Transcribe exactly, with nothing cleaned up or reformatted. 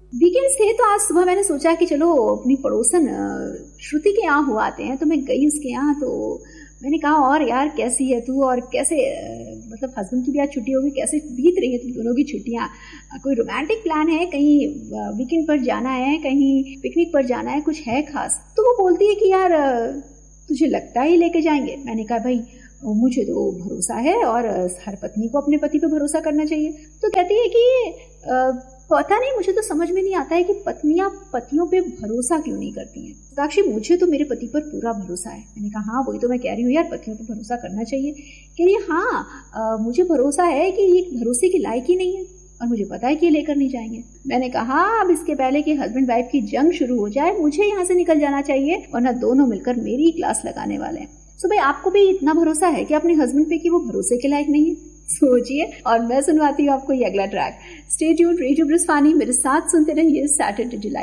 Weekends थे तो आज सुबह मैंने सोचा कि चलो अपनी पड़ोसन श्रुति के यहाँ हुआ आते हैं, तो मैं गई उसके यहाँ। तो मैंने कहा और यार कैसी है तू, और कैसे मतलब हस्बैंड की भी आज छुट्टी होगी, कैसे बीत रही है तुम दोनों की छुट्टियाँ, कोई रोमांटिक प्लान है, कहीं वीकेंड पर जाना है, कहीं पिकनिक पर जाना है, कुछ है खास? तो वो बोलती है कि यार तुझे लगता ही लेके जाएंगे। मैंने कहा भाई मुझे तो भरोसा है और हर पत्नी को अपने पति पे भरोसा करना चाहिए। तो कहती है कि पता नहीं, मुझे तो समझ में नहीं आता है कि पत्नियां पतियों पे भरोसा क्यों नहीं करती हैं। साक्षी मुझे तो मेरे पति पर पूरा भरोसा है। मैंने कहा हाँ वही तो मैं कह रही हूँ यार, पतियों पे भरोसा करना चाहिए। कह रही हाँ आ, मुझे भरोसा है कि ये भरोसे की लायक ही नहीं है और मुझे पता है कि ये लेकर नहीं जाएंगे। मैंने कहा अब इसके पहले कि हस्बैंड वाइफ की जंग शुरू हो जाए मुझे यहाँ से निकल जाना चाहिए, वरना दोनों मिलकर मेरी क्लास लगाने वाले हैं। सो भाई आपको भी इतना भरोसा है कि अपने हस्बैंड पे कि वो भरोसे के लायक नहीं है? सोचिए। और मैं सुनवाती हूँ आपको ये अगला ट्रैक। स्टे ट्यून्ड, रेडियो ब्रिस्फानी, मेरे साथ सुनते रहिए सैटरडे डिलाइट।